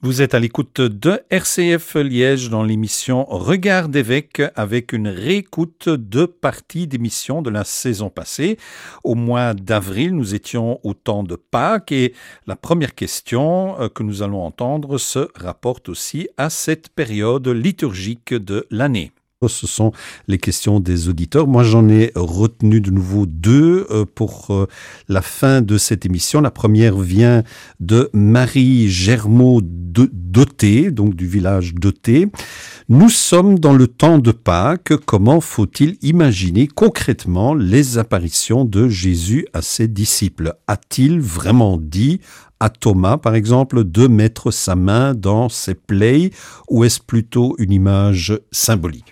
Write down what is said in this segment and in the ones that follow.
Vous êtes à l'écoute de RCF Liège dans l'émission Regard d'évêque avec une réécoute de parties d'émissions de la saison passée. Au mois d'avril, nous étions au temps de Pâques et la première question que nous allons entendre se rapporte aussi à cette période liturgique de l'année. Ce sont les questions des auditeurs. Moi, j'en ai retenu de nouveau deux pour la fin de cette émission. La première vient de Marie Germaud d'Othé, donc du village d'Othé. Nous sommes dans le temps de Pâques. Comment faut-il imaginer concrètement les apparitions de Jésus à ses disciples? A-t-il vraiment dit à Thomas, par exemple, de mettre sa main dans ses plaies, ou est-ce plutôt une image symbolique?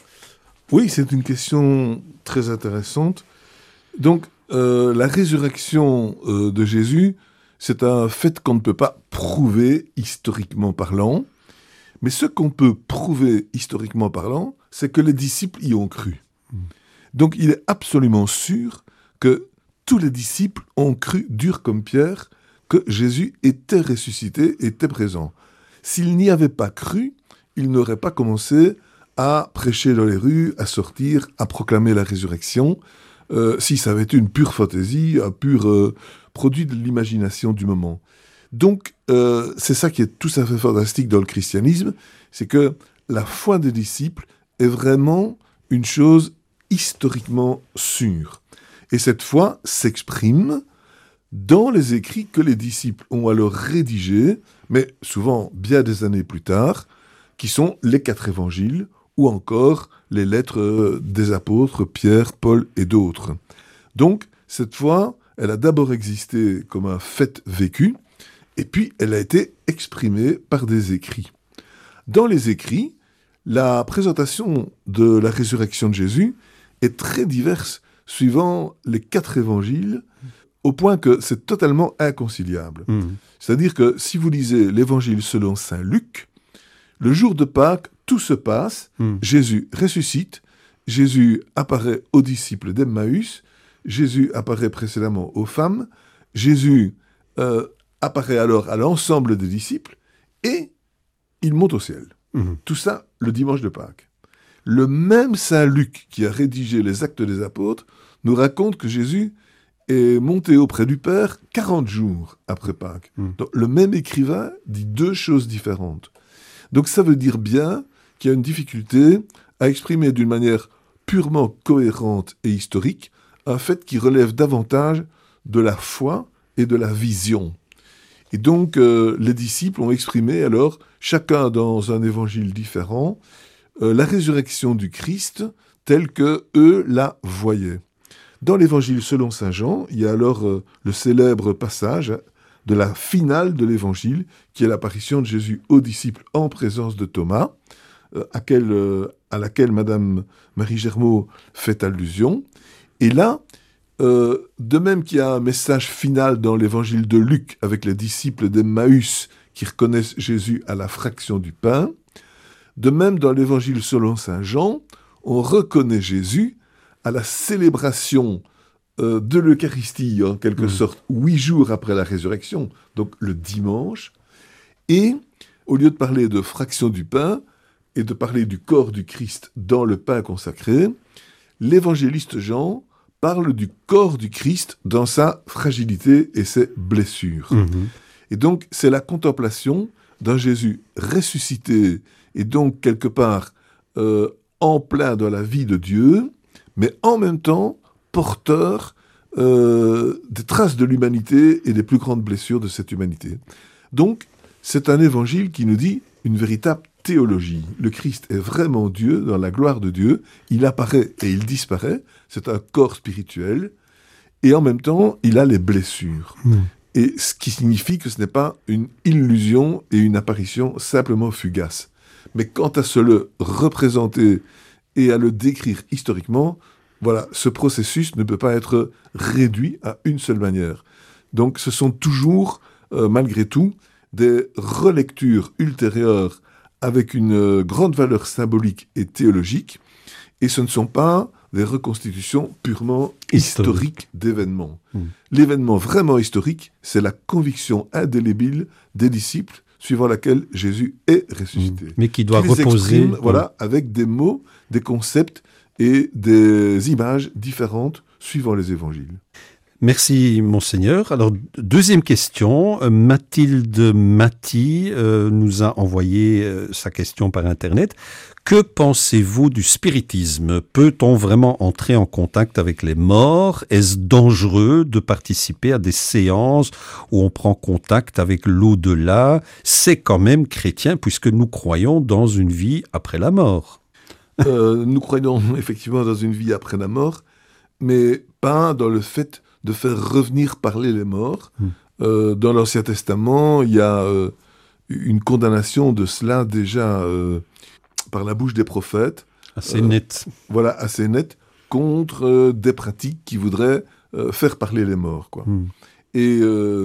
Oui, c'est une question très intéressante. Donc, la résurrection de Jésus, c'est un fait qu'on ne peut pas prouver historiquement parlant. Mais ce qu'on peut prouver historiquement parlant, c'est que les disciples y ont cru. Donc, il est absolument sûr que tous les disciples ont cru, dur comme pierre, que Jésus était ressuscité, était présent. S'ils n'y avaient pas cru, ils n'auraient pas commencé à prêcher dans les rues, à sortir, à proclamer la résurrection, si ça avait été une pure fantaisie, un pur produit de l'imagination du moment. Donc, c'est ça qui est tout à fait fantastique dans le christianisme, c'est que la foi des disciples est vraiment une chose historiquement sûre. Et cette foi s'exprime dans les écrits que les disciples ont alors rédigés, mais souvent bien des années plus tard, qui sont les 4 évangiles, ou encore les lettres des apôtres, Pierre, Paul et d'autres. Donc, cette foi, elle a d'abord existé comme un fait vécu, et puis elle a été exprimée par des écrits. Dans les écrits, la présentation de la résurrection de Jésus est très diverse, suivant les 4 évangiles, au point que c'est totalement inconciliable. C'est-à-dire que si vous lisez l'évangile selon saint Luc, le jour de Pâques, tout se passe, Jésus ressuscite, Jésus apparaît aux disciples d'Emmaüs, Jésus apparaît précédemment aux femmes, Jésus apparaît alors à l'ensemble des disciples, et il monte au ciel. Tout ça le dimanche de Pâques. Le même saint Luc qui a rédigé les Actes des Apôtres nous raconte que Jésus est monté auprès du Père 40 jours après Pâques. Donc, le même écrivain dit 2 choses différentes. Donc ça veut dire bien qu'il y a une difficulté à exprimer d'une manière purement cohérente et historique un fait qui relève davantage de la foi et de la vision. Et donc les disciples ont exprimé alors, chacun dans un évangile différent, la résurrection du Christ telle que eux la voyaient. Dans l'évangile selon saint Jean, il y a alors le célèbre passage de la finale de l'évangile, qui est l'apparition de Jésus aux disciples en présence de Thomas, à laquelle Madame Marie Germaud fait allusion. Et là, de même qu'il y a un message final dans l'évangile de Luc avec les disciples d'Emmaüs qui reconnaissent Jésus à la fraction du pain, de même dans l'évangile selon saint Jean, on reconnaît Jésus à la célébration de l'Eucharistie, en quelque sorte, 8 jours après la résurrection, donc le dimanche, et au lieu de parler de fraction du pain et de parler du corps du Christ dans le pain consacré, l'évangéliste Jean parle du corps du Christ dans sa fragilité et ses blessures. Et donc, c'est la contemplation d'un Jésus ressuscité et donc quelque part en plein dans la vie de Dieu, mais en même temps porteur des traces de l'humanité et des plus grandes blessures de cette humanité. Donc, c'est un évangile qui nous dit une véritable théologie. Le Christ est vraiment Dieu, dans la gloire de Dieu. Il apparaît et il disparaît. C'est un corps spirituel. Et en même temps, il a les blessures. Et ce qui signifie que ce n'est pas une illusion et une apparition simplement fugace. Mais quant à se le représenter et à le décrire historiquement, voilà, ce processus ne peut pas être réduit à une seule manière. Donc ce sont toujours, malgré tout, des relectures ultérieures avec une grande valeur symbolique et théologique, et ce ne sont pas des reconstitutions purement historiques d'événements. L'événement vraiment historique, c'est la conviction indélébile des disciples suivant laquelle Jésus est ressuscité. Mais qui doit Qui les reposer. exprime, voilà, avec des mots, des concepts et des images différentes suivant les évangiles. Merci, Monseigneur. Alors, deuxième question. Mathilde Maty nous a envoyé sa question par Internet. Que pensez-vous du spiritisme ? Peut-on vraiment entrer en contact avec les morts ? Est-ce dangereux de participer à des séances où on prend contact avec l'au-delà ? C'est quand même chrétien puisque nous croyons dans une vie après la mort. Nous croyons effectivement dans une vie après la mort, mais pas dans le fait de faire revenir parler les morts. Dans l'Ancien Testament, il y a une condamnation de cela déjà par la bouche des prophètes. Assez net. Voilà, assez net, contre des pratiques qui voudraient faire parler les morts, quoi. Et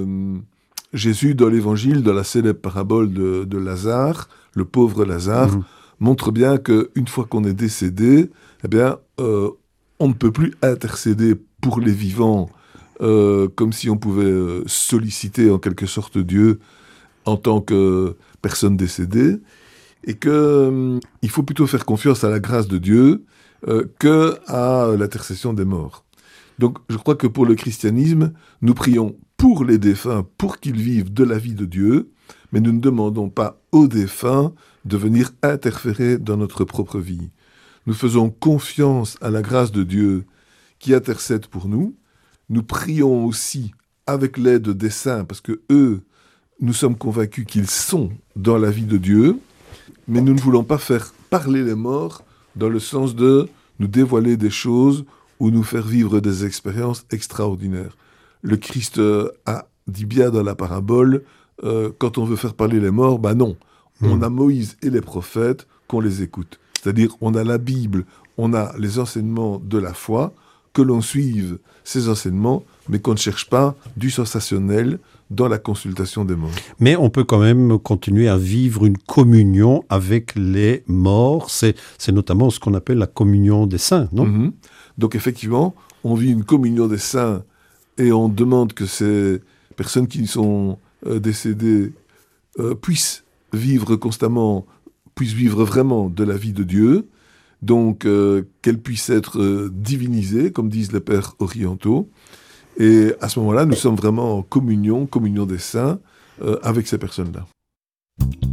Jésus, dans l'Évangile, dans la célèbre parabole de Lazare, le pauvre Lazare, montre bien qu'une fois qu'on est décédé, eh bien, on ne peut plus intercéder pour les vivants comme si on pouvait solliciter en quelque sorte Dieu en tant que personne décédée, et qu'il faut plutôt faire confiance à la grâce de Dieu qu'à l'intercession des morts. Donc je crois que pour le christianisme, nous prions pour les défunts, pour qu'ils vivent de la vie de Dieu, mais nous ne demandons pas aux défunts de venir interférer dans notre propre vie. Nous faisons confiance à la grâce de Dieu qui intercède pour nous. Nous prions aussi avec l'aide des saints, parce que eux, nous sommes convaincus qu'ils sont dans la vie de Dieu, mais nous ne voulons pas faire parler les morts dans le sens de nous dévoiler des choses ou nous faire vivre des expériences extraordinaires. Le Christ a dit bien dans la parabole, quand on veut faire parler les morts, non. On a Moïse et les prophètes qu'on les écoute. C'est-à-dire, on a la Bible, on a les enseignements de la foi, que l'on suive ces enseignements, mais qu'on ne cherche pas du sensationnel dans la consultation des morts. Mais on peut quand même continuer à vivre une communion avec les morts. C'est notamment ce qu'on appelle la communion des saints, non ? Donc effectivement, on vit une communion des saints et on demande que ces personnes qui sont décédées puissent vivre constamment, puissent vivre vraiment de la vie de Dieu, donc qu'elles puissent être divinisées, comme disent les pères orientaux. Et à ce moment-là, nous sommes vraiment en communion des saints avec ces personnes-là.